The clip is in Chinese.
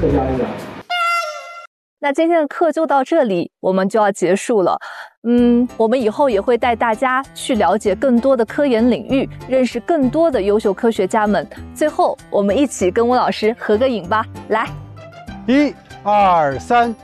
再加一点。 那今天的课就到这里，我们就要结束了。我们以后也会带大家去了解更多的科研领域，认识更多的优秀科学家们。最后，我们一起跟温老师合个影吧，来， 1、2、3。